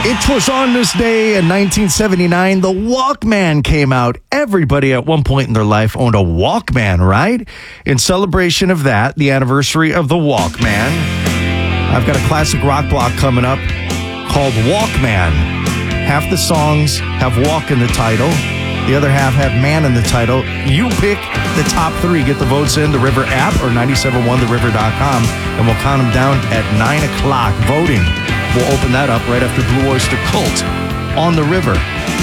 It was on this day in 1979, the Walkman came out. Everybody at one point in their life owned a Walkman, right? In celebration of that, the anniversary of the Walkman, I've got a classic rock block coming up called Walkman. Half the songs have walk in the title. The other half have man in the title. You pick the top three. Get the votes in the River app or 971theriver.com, and we'll count them down at 9 o'clock. Voting. We'll open that up right after Blue Oyster Cult on the River.